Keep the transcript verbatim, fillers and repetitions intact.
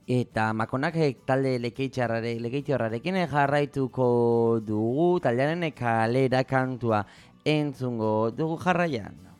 Eta Makonak talde lekeitiarrarekin jarraituko dugu, taldearen kalera kantua entzungo dugu jarraian.